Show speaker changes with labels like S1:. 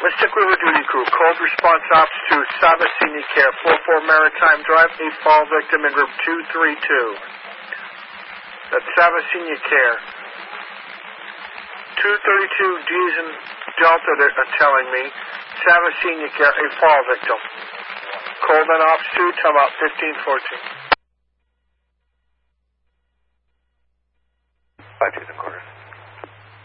S1: Mystic River Duty Crew, cold response ops to Saba Senior Care, 44 Maritime Drive, a fall victim in room 232. That's Saba Senior Care. 232 D's and Delta are telling me. Saba Senior Care, a fall victim. Cold on ops 2, time out 1514.
S2: 5 2 quarters.